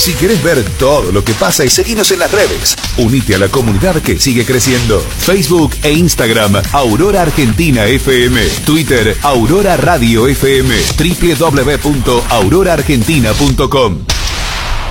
Si querés ver todo lo que pasa y seguinos en las redes, unite a la comunidad que sigue creciendo. Facebook e Instagram, Aurora Argentina FM. Twitter, Aurora Radio FM. www.auroraargentina.com.